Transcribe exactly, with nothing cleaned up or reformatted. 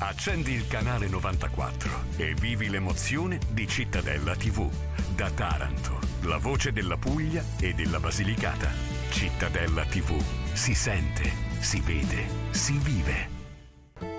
Accendi il canale novantaquattro e vivi l'emozione di Cittadella tivù. Da Taranto, la voce della Puglia e della Basilicata. Cittadella tivù. Si sente, si vede, si vive.